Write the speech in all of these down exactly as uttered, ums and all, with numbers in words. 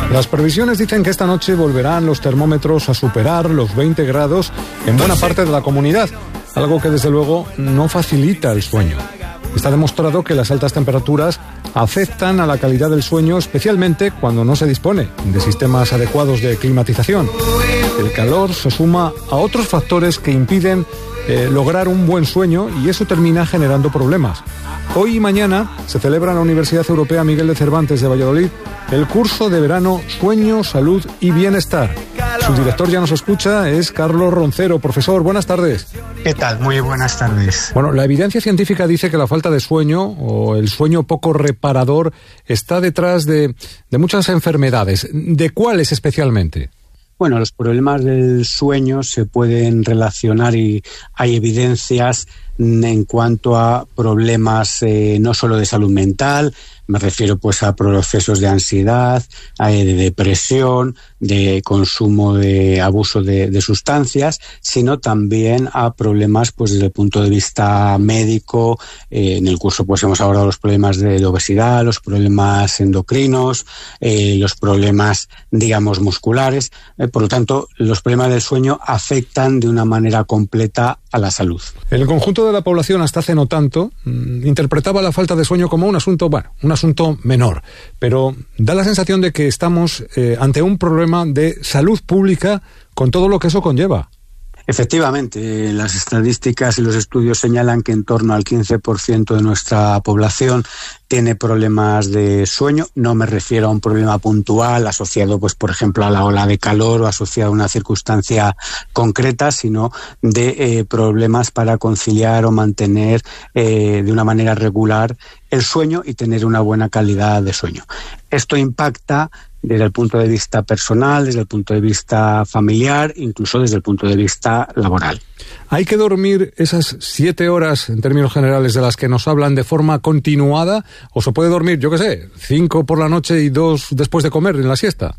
Las previsiones dicen que esta noche volverán los termómetros a superar los veinte grados en buena parte de la comunidad, algo que desde luego no facilita el sueño. Está demostrado que las altas temperaturas afectan a la calidad del sueño, especialmente cuando no se dispone de sistemas adecuados de climatización. El calor se suma a otros factores que impiden eh, lograr un buen sueño y eso termina generando problemas. Hoy y mañana se celebra en la Universidad Europea Miguel de Cervantes de Valladolid el curso de verano Sueño, Salud y Bienestar. Su director ya nos escucha, es Carlos Roncero. Profesor, buenas tardes. ¿Qué tal? Muy buenas tardes. Bueno, la evidencia científica dice que la falta de sueño o el sueño poco reparador está detrás de, de muchas enfermedades. ¿De cuáles especialmente? Bueno, los problemas del sueño se pueden relacionar y hay evidencias en cuanto a problemas eh, no solo de salud mental, me refiero pues a procesos de ansiedad, de depresión, de consumo, de abuso de, de sustancias, sino también a problemas pues desde el punto de vista médico. Eh, en el curso pues hemos abordado los problemas de, de obesidad, los problemas endocrinos, eh, los problemas, digamos, musculares. Eh, por lo tanto, los problemas del sueño afectan de una manera completa a la salud. El conjunto de la población hasta hace no tanto mmm, interpretaba la falta de sueño como un asunto, bueno, un asunto menor, pero da la sensación de que estamos eh, ante un problema de salud pública con todo lo que eso conlleva. Efectivamente, las estadísticas y los estudios señalan que en torno al quince por ciento de nuestra población tiene problemas de sueño. No me refiero a un problema puntual asociado, pues, por ejemplo, a la ola de calor o asociado a una circunstancia concreta, sino de eh, problemas para conciliar o mantener eh, de una manera regular el sueño y tener una buena calidad de sueño. Esto impacta desde el punto de vista personal, desde el punto de vista familiar, incluso desde el punto de vista laboral. ¿Hay que dormir esas siete horas, en términos generales, de las que nos hablan de forma continuada? ¿O se puede dormir, yo qué sé, cinco por la noche y dos después de comer en la siesta?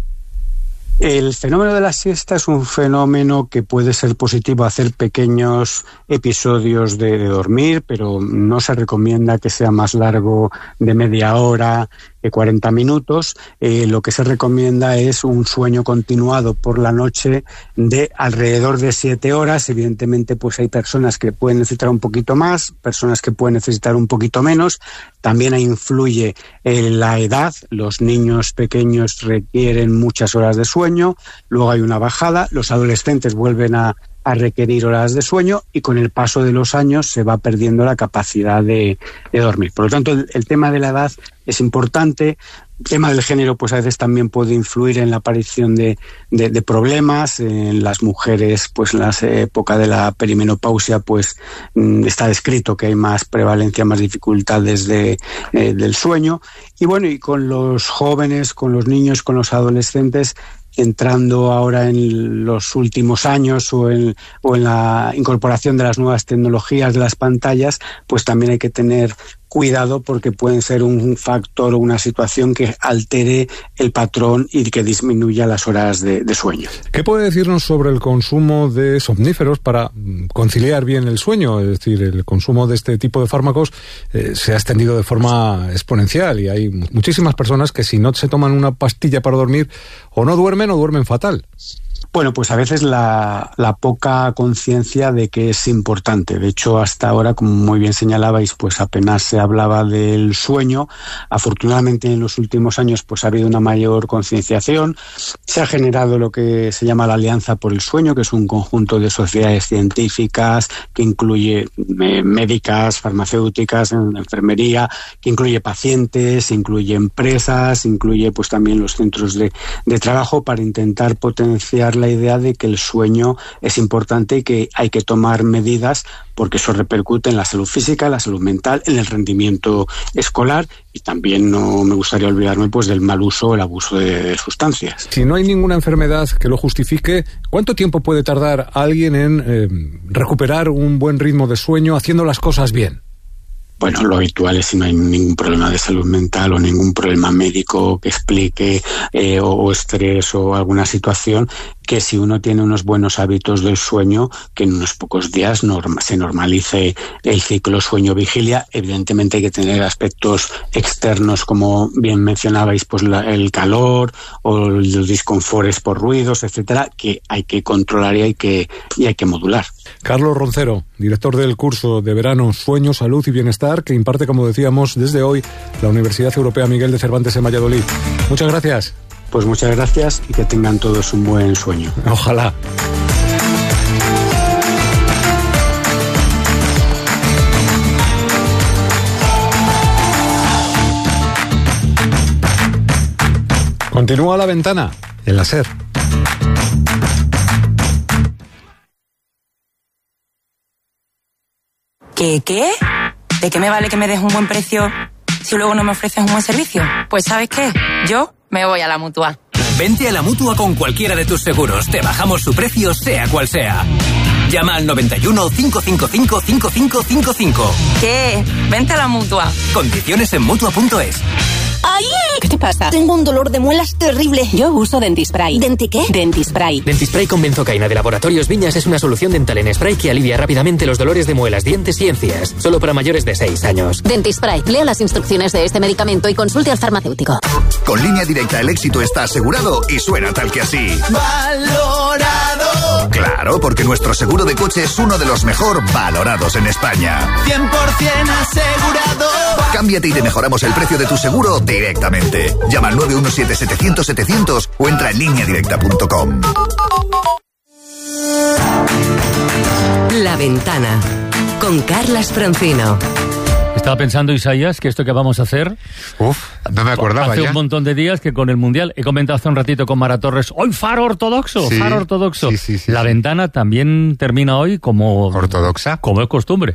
El fenómeno de la siesta es un fenómeno que puede ser positivo, hacer pequeños episodios de, de dormir, pero no se recomienda que sea más largo de media hora, de cuarenta minutos. Eh, lo que se recomienda es un sueño continuado por la noche de alrededor de siete horas. Evidentemente, pues hay personas que pueden necesitar un poquito más, personas que pueden necesitar un poquito menos. También influye eh, la edad. Los niños pequeños requieren muchas horas de sueño. Luego hay una bajada. Los adolescentes vuelven a a requerir horas de sueño y con el paso de los años se va perdiendo la capacidad de, de dormir. Por lo tanto, el, el tema de la edad es importante. El tema del género, pues a veces también puede influir en la aparición de, de, de problemas. En las mujeres, pues en la época de la perimenopausia, pues está descrito que hay más prevalencia, más dificultades de, eh, del sueño. Y bueno, y con los jóvenes, con los niños, con los adolescentes, entrando ahora en los últimos años o en, o en la incorporación de las nuevas tecnologías de las pantallas, pues también hay que tener cuidado porque pueden ser un factor o una situación que altere el patrón y que disminuya las horas de, de sueño. ¿Qué puede decirnos sobre el consumo de somníferos para conciliar bien el sueño? Es decir, el consumo de este tipo de fármacos eh, se ha extendido de forma exponencial y hay muchísimas personas que si no se toman una pastilla para dormir o no duermen o duermen fatal. Bueno, pues a veces la, la poca conciencia de que es importante. De hecho, hasta ahora, como muy bien señalabais, pues apenas se hablaba del sueño. Afortunadamente, en los últimos años, pues ha habido una mayor concienciación. Se ha generado lo que se llama la Alianza por el Sueño, que es un conjunto de sociedades científicas que incluye eh, médicas, farmacéuticas, enfermería, que incluye pacientes, incluye empresas, incluye pues también los centros de, de trabajo para intentar potenciar la idea de que el sueño es importante y que hay que tomar medidas porque eso repercute en la salud física, en la salud mental, en el rendimiento escolar y también no me gustaría olvidarme pues del mal uso o el abuso de sustancias. Si no hay ninguna enfermedad que lo justifique, ¿cuánto tiempo puede tardar alguien en eh, recuperar un buen ritmo de sueño haciendo las cosas bien? bueno, lo habitual es si no hay ningún problema de salud mental o ningún problema médico que explique eh, o, o estrés o alguna situación, que si uno tiene unos buenos hábitos del sueño, que en unos pocos días norma, se normalice el ciclo sueño-vigilia. Evidentemente hay que tener aspectos externos, como bien mencionabais, pues la, el calor o los disconfortes por ruidos, etcétera, que hay que controlar y hay que, y hay que modular. Carlos Roncero, director del curso de verano Sueño, Salud y Bienestar, que imparte, como decíamos, desde hoy la Universidad Europea Miguel de Cervantes en Valladolid. Muchas gracias. Pues muchas gracias y que tengan todos un buen sueño. Ojalá. Continúa La Ventana, en la SER. ¿Qué, qué? ¿De qué me vale que me des un buen precio si luego no me ofreces un buen servicio? Pues ¿sabes qué? Yo me voy a la Mutua. Vente a la Mutua con cualquiera de tus seguros. Te bajamos su precio, sea cual sea. Llama al noventa y uno, cinco cinco cinco, cinco cinco cinco cinco. ¿Qué? Vente a la Mutua. Condiciones en Mutua punto es. ¡Ay! ¿Qué te pasa? Tengo un dolor de muelas terrible. Yo uso Dentispray. ¿Denti qué? Dentispray. Dentispray con benzocaína de Laboratorios Viñas es una solución dental en spray que alivia rápidamente los dolores de muelas, dientes y encías. Solo para mayores de seis años. Dentispray. Lea las instrucciones de este medicamento y consulte al farmacéutico. Con Línea Directa el éxito está asegurado y suena tal que así. ¡Valorado! Claro, porque nuestro seguro de coche es uno de los mejor valorados en España. cien por ciento asegurado. Cámbiate y te mejoramos el precio de tu seguro directamente. Llama al nueve uno siete, setecientos, setecientos o entra en línea directa punto com. La Ventana, con Carlas Francino. Estaba pensando, Isaías, que esto que vamos a hacer... Uf, no me acordaba hace ya. un montón de días que con el Mundial, he comentado hace un ratito con Mara Torres, hoy Faro Ortodoxo, Sí, Faro Ortodoxo. sí, sí, sí, La sí. Ventana también termina hoy como... ¿Ortodoxa? Como es costumbre.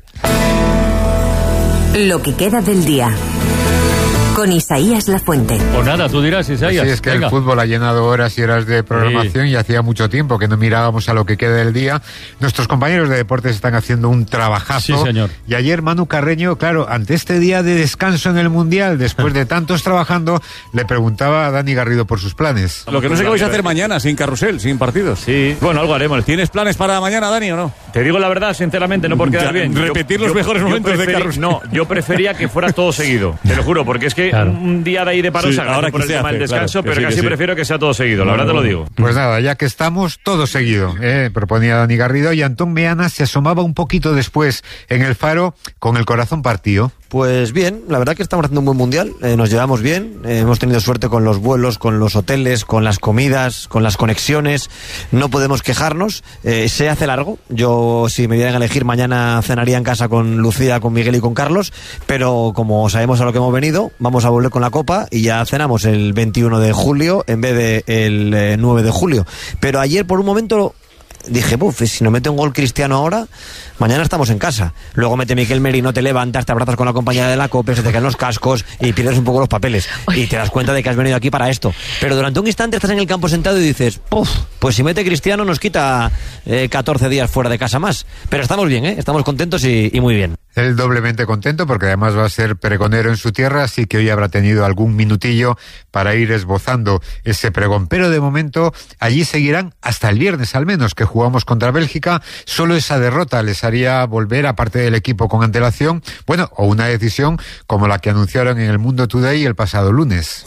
Lo que queda del día, con Isaías Lafuente. Pues nada, tú dirás, Isaías. Sí, es que venga. el fútbol ha llenado horas y horas de programación Sí. y hacía mucho tiempo que no mirábamos a lo que queda del día. Nuestros compañeros de deportes están haciendo un trabajazo. Sí, señor. Y ayer Manu Carreño, claro, ante este día de descanso en el Mundial, después de tantos trabajando, le preguntaba a Dani Garrido por sus planes. Lo que no sé qué vais a hacer mañana, sin carrusel, sin partidos. Sí, bueno, algo haremos. ¿Tienes planes para mañana, Dani, o no? Te digo la verdad, sinceramente, no por quedar Ya, bien. repetir Yo- los yo- mejores yo momentos de preferí- carrusel. No, yo prefería que fuera todo seguido. Te lo juro, porque es que Claro. un día de ahí de paro Sí, se agradece ahora por que el se tema hace, del descanso, claro, que pero sí, que casi sí. prefiero que sea todo seguido, la verdad te lo digo. Pues nada, ya que estamos, todo seguido, ¿eh? Proponía Dani Garrido, y Antón Meana se asomaba un poquito después en el Faro con el corazón partido. Pues bien, la verdad que estamos haciendo un buen mundial, eh, nos llevamos bien, eh, hemos tenido suerte con los vuelos, con los hoteles, con las comidas, con las conexiones, no podemos quejarnos, eh, se hace largo, yo si me dieran a elegir mañana cenaría en casa con Lucía, con Miguel y con Carlos, pero como sabemos a lo que hemos venido, vamos a volver con la copa y ya cenamos el veintiuno de julio en vez de el eh, nueve de julio, pero ayer por un momento... Dije, buf, si no mete un gol Cristiano ahora, mañana estamos en casa. Luego mete Miquel Merino, te levantas, te abrazas con la compañía de la COPE, se te caen los cascos y pierdes un poco los papeles. Y te das cuenta de que has venido aquí para esto. Pero durante un instante estás en el campo sentado y dices, puf, pues si mete Cristiano nos quita eh, catorce días fuera de casa más. Pero estamos bien, ¿eh? Estamos contentos y, y muy bien. Él doblemente contento porque además va a ser pregonero en su tierra, así que hoy habrá tenido algún minutillo para ir esbozando ese pregón. Pero de momento allí seguirán hasta el viernes al menos, que jugamos contra Bélgica. Solo esa derrota les haría volver, aparte del equipo con antelación, bueno, o una decisión como la que anunciaron en el Mundo Today el pasado lunes.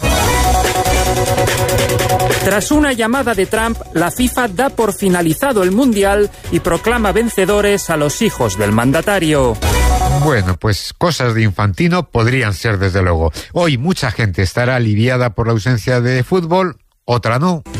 Tras una llamada de Trump, la FIFA da por finalizado el Mundial y proclama vencedores a los hijos del mandatario. Bueno, pues cosas de Infantino podrían ser desde luego. Hoy mucha gente estará aliviada por la ausencia de fútbol, otra no.